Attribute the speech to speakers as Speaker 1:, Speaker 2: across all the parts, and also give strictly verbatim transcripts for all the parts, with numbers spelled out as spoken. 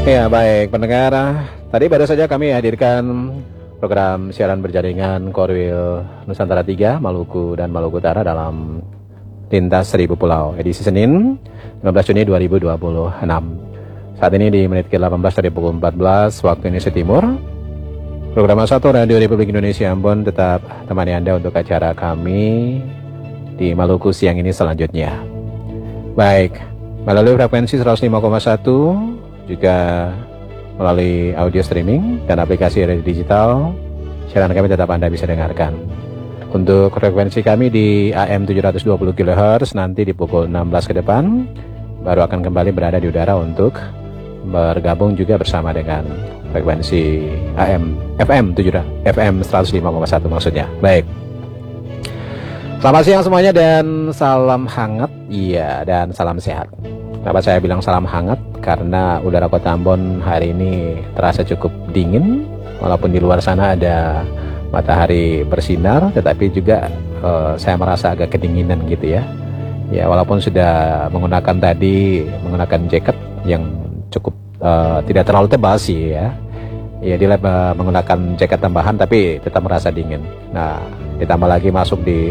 Speaker 1: Ya, baik pendengar, tadi baru saja kami hadirkan program siaran berjaringan Korwil Nusantara tiga, Maluku dan Maluku Utara dalam Lintas Seribu Pulau, edisi Senin lima belas Juni dua ribu dua puluh enam. Saat ini di menit ke delapan belas dari pukul empat belas waktu Indonesia Timur. Program satu Radio Republik Indonesia Ambon tetap temani Anda untuk acara kami di Maluku siang ini selanjutnya. Baik, melalui frekuensi seratus lima koma satu, juga melalui audio streaming dan aplikasi radio digital, siaran kami tetap Anda bisa dengarkan. Untuk frekuensi kami di A M tujuh ratus dua puluh kilohertz nanti di pukul enam belas ke depan baru akan kembali berada di udara untuk bergabung juga bersama dengan frekuensi A M F M tujuh F M seratus lima koma satu maksudnya. Baik. Selamat siang semuanya dan salam hangat. Iya, dan salam sehat. Kenapa saya bilang salam hangat? Karena udara Kota Ambon hari ini terasa cukup dingin, walaupun di luar sana ada matahari bersinar, tetapi juga uh, saya merasa agak kedinginan gitu ya. Ya, walaupun sudah menggunakan tadi menggunakan jaket yang cukup uh, tidak terlalu tebal sih ya. Ya, di lab uh, menggunakan jaket tambahan tapi tetap merasa dingin. Nah, ditambah lagi masuk di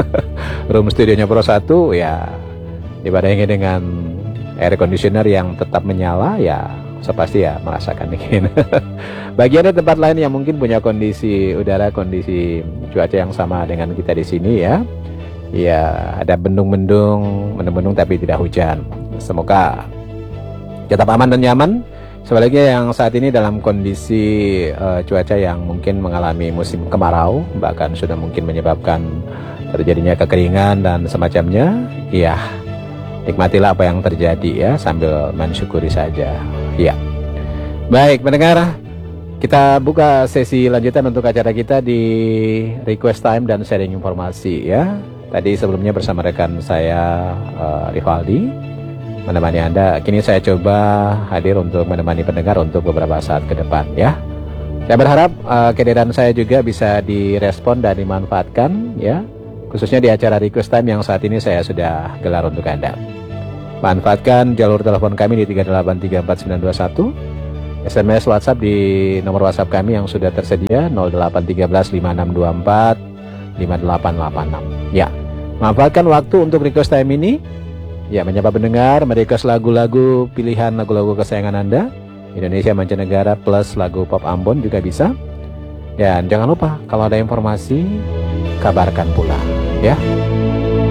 Speaker 1: room studionya Pro satu ya, dibarengi dengan air conditioner yang tetap menyala ya, sepasti ya merasakan dingin. Bagi ada tempat lain yang mungkin punya kondisi udara, kondisi cuaca yang sama dengan kita di sini ya, ya ada bendung-bendung, mendung-mendung tapi tidak hujan. Semoga tetap aman dan nyaman. Sebaliknya yang saat ini dalam kondisi uh, cuaca yang mungkin mengalami musim kemarau, bahkan sudah mungkin menyebabkan terjadinya kekeringan dan semacamnya, ya nikmatilah apa yang terjadi ya, sambil mensyukuri saja. Ya. Baik, pendengar, kita buka sesi lanjutan untuk acara kita di request time dan sharing informasi ya. Tadi sebelumnya bersama rekan saya uh, Rivaldi menemani Anda. Kini saya coba hadir untuk menemani pendengar untuk beberapa saat ke depan ya. Saya berharap uh, kehadiran saya juga bisa direspon dan dimanfaatkan ya, khususnya di acara request time yang saat ini saya sudah gelar untuk Anda. Manfaatkan jalur telepon kami di tiga delapan tiga empat sembilan dua satu, S M S WhatsApp di nomor WhatsApp kami yang sudah tersedia nol delapan tiga belas lima enam dua empat lima delapan delapan enam. Ya, manfaatkan waktu untuk request time ini ya, menyapa pendengar, merequest lagu-lagu pilihan lagu-lagu kesayangan Anda, Indonesia mancanegara plus lagu pop Ambon juga bisa. Dan jangan lupa kalau ada informasi kabarkan pula ya.